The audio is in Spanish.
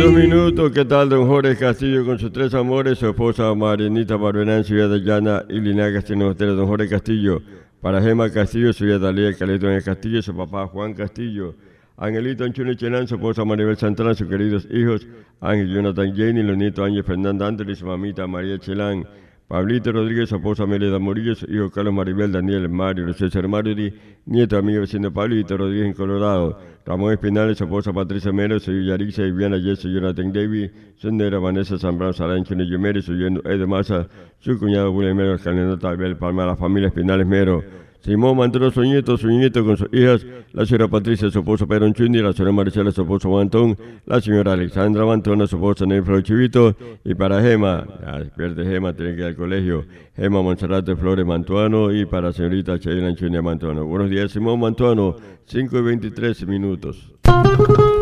22 minutos. ¿Qué tal, don Jorge Castillo con sus tres amores? Su esposa Marianita Barberán, su hija Dayana y Lina Castillo Hotel. Don Jorge Castillo. Para Gema Castillo, su hija Dalía Calito en el Castillo, su papá Juan Castillo. Angelito Anchuno Chenán, su esposa Maribel Santana, sus queridos hijos Ángel Jonathan Jenny, los nietos Ángel Fernanda Andrés, su mamita María Chelán. Pablito Rodríguez, su esposa Melida Murillo, su hijo Carlos Maribel, Daniel, Mario, César Mario, nieto amigo vecino Pablito Rodríguez en Colorado. Ramón Espinales, su esposa Patricia Mero, su hija Yarixa, Viviana Yeso, Jonathan David, su negra Vanessa Zambrano Sarancho, Nello Mero, su yerno Ed Massa, su cuñado William Mero, el candidato Abel Palma, la familia Espinales Mero. Simón Mantoro, su nieto con sus hijas, la señora Patricia, su esposo Pedro Chundi, la señora Maricela, su esposo Mantón, la señora Alexandra Mantona, su esposa Nelfredo Chivito, y para Gema, pierde Gema, tiene que ir al colegio, Gema Monserrate Flores Mantuano, y para señorita Sheila Anchunia Mantuano. Buenos días, Simón Mantuano, 5:23 minutos.